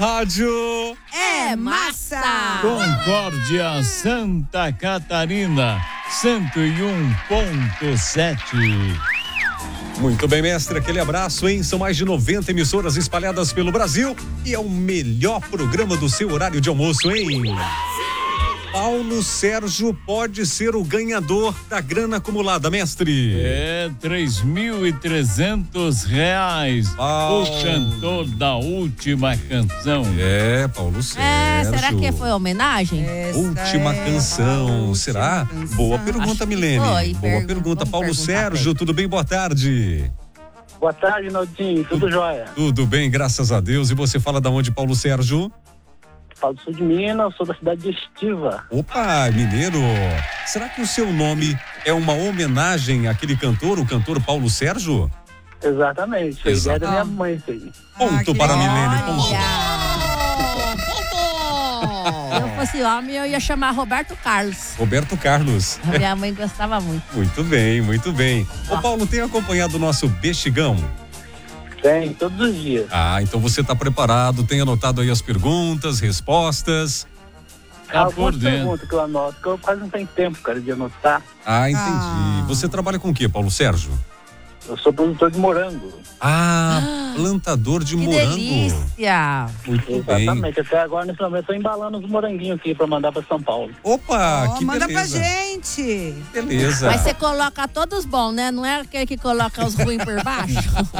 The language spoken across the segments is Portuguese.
rádio é massa. Concórdia, Santa Catarina, 101.7. Muito bem, mestre, aquele abraço, hein? São mais de 90 emissoras espalhadas pelo Brasil e é o melhor programa do seu horário de almoço, hein? Paulo Sérgio pode ser o ganhador da grana acumulada, mestre. É, R$3.300. O cantor da última canção. É, Paulo Sérgio. Será que foi homenagem? Última canção, será? Boa pergunta, Milene. Boa pergunta, Paulo Sérgio, tudo bem? Boa tarde. Boa tarde, Naldinho, tudo jóia? Tudo bem, graças a Deus. E você fala da onde, Paulo Sérgio? Falo do sul de Minas, sou da cidade de Estiva. Opa, mineiro. Será que o seu nome é uma homenagem àquele cantor, o cantor Paulo Sérgio? Exatamente, foi a ideia da minha mãe, isso aí. Ponto para a Milene, ponto. Se eu fosse homem, eu ia chamar Roberto Carlos. Roberto Carlos. A minha mãe gostava muito. Muito bem, muito bem. Ô Paulo, tem acompanhado o nosso Bexigão? Tem, todos os dias. Ah, então você está preparado, tem anotado aí as perguntas, respostas? Algumas perguntas que eu anoto, que eu quase não tenho tempo, cara, de anotar. Ah, entendi. Você trabalha com o quê, Paulo Sérgio? Eu sou produtor de morango. Ah, plantador de que morango. Delícia. Muito Exatamente, bem. até agora nesse momento eu tô embalando os moranguinhos aqui pra mandar pra São Paulo. Opa, que manda beleza. pra gente. Beleza. Mas você coloca todos bons, né? Não é aquele que coloca os ruins por baixo?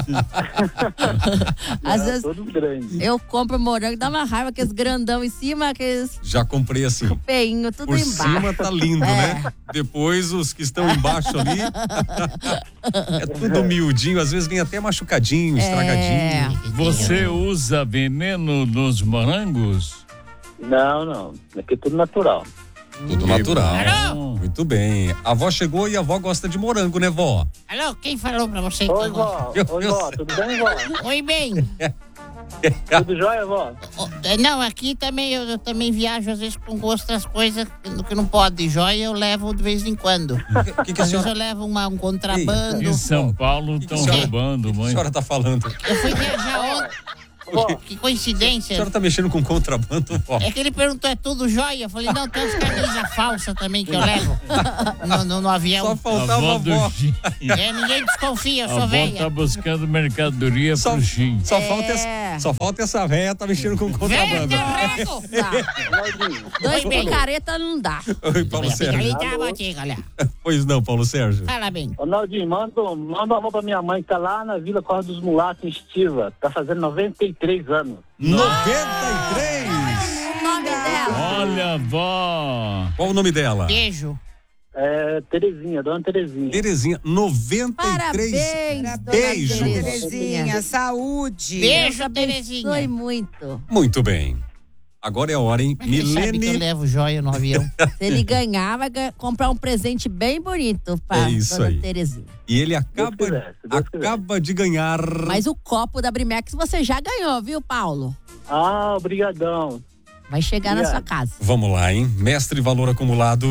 Às vezes Todos grandes. eu compro morango, dá uma raiva, aqueles grandão em cima, aqueles Já comprei assim. feinhos, tudo Por embaixo. cima tá lindo, né? Depois os que estão embaixo ali é tudo miudinho, às vezes vem até machucadinho, estragadinho. Você usa veneno nos morangos? Não, aqui é tudo natural. Tudo natural. Alô? Muito bem. A avó chegou e a avó gosta de morango, né, vó? Alô, quem falou pra você? Oi, vó. Oi, vó, tudo bem, vó? Oi, bem. Tudo jóia, vó? Não, aqui também eu também viajo às vezes com outras coisas que não pode. Joia eu levo de vez em quando. Que a Às vezes senhora, eu levo um contrabando. Em São Paulo estão roubando, a mãe. senhora tá falando? Eu fui viajar ontem. Vó, Que A coincidência. senhora tá mexendo com contrabando, vó? É que ele perguntou, é tudo jóia? Eu falei, não, tem umas camisas falsas também que eu levo no avião. Só A faltava a avó do vó. Gin. Ninguém desconfia, eu A sou avó velha. tá buscando mercadoria pro Gin. Só falta essa véia tá mexendo com Velha, contrabando. terrego! Naldinho. Dois picareta não dá. Oi, Paulo Sérgio. Aí tá, botinha, olha. Pois não, Paulo Sérgio. Fala bem. Ô, Naldinho, manda um alô pra minha mãe que tá lá na Vila Corre dos Mulatos, em Estiva. Tá fazendo 93 anos. 93! O nome dela. Olha, vó. Qual o nome dela? Beijo. É Terezinha, dona Terezinha. Terezinha, 93. Parabéns, dona Beijo. Terezinha, saúde. Beijo, Abençoe Terezinha. muito. Muito bem. Agora é a hora, hein? Sabe que eu Milene. levo joia no avião. Se ele ganhar, vai comprar um presente bem bonito pra É isso dona aí. Terezinha. E ele Se Deus quiser. acaba de ganhar. Mas o copo da Brimex você já ganhou, viu, Paulo? Ah, obrigadão. Vai chegar na sua casa. Vamos lá, hein? Mestre, valor acumulado.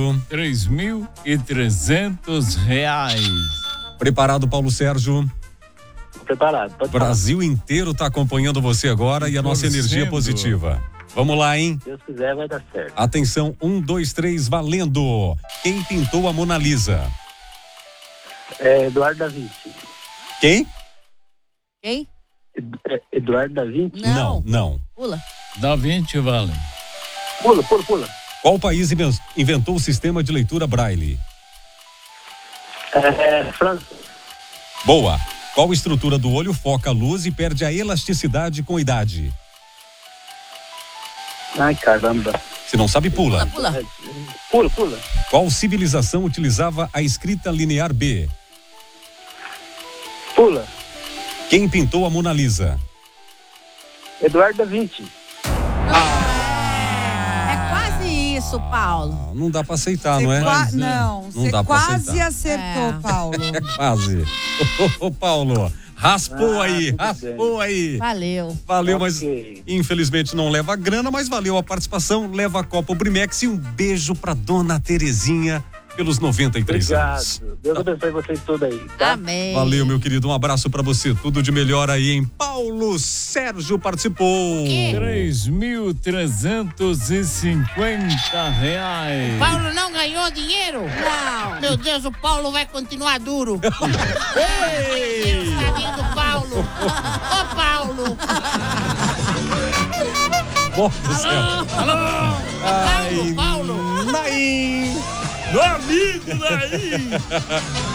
R$3.300. Preparado, Paulo Sérgio? Preparado, pode falar. Brasil inteiro tá acompanhando você agora e a nossa energia positiva. Vamos lá, hein? Se Deus quiser, vai dar certo. Atenção, 1, 2, 3, valendo. Quem pintou a Mona Lisa? É Eduardo da Vinci. Quem? Quem? Eduardo da Vinci? Não. Pula. Da 20 vale. Pula. Qual país inventou o sistema de leitura Braille? França. Boa. Qual estrutura do olho foca a luz e perde a elasticidade com a idade? Ai, caramba. Se não sabe, pula. Pula. Pula. Qual civilização utilizava a escrita linear B? Pula. Quem pintou a Mona Lisa? Eduardo da Vinci. É quase isso, Paulo. Não dá pra aceitar, não é? Não, Não você dá pra quase aceitar. acertou, É. Paulo. É quase. Ô, Paulo, raspou aí, tudo raspou aí. Valeu. Valeu, mas Ok. infelizmente não leva a grana, mas valeu a participação, leva a Copa Brimex e um beijo pra dona Terezinha pelos 93 anos. Obrigado. Deus abençoe vocês todos aí, tá? Amém. Valeu, meu querido. Um abraço pra você. Tudo de melhor aí, hein? Paulo Sérgio participou. R$3.350. Paulo não ganhou dinheiro? Não. Meu Deus, o Paulo vai continuar duro. Ei! Deus, tadinho do Paulo. Ô, Paulo. Bom do céu. Paulo, Paulo. Naim! Meu amigo daí!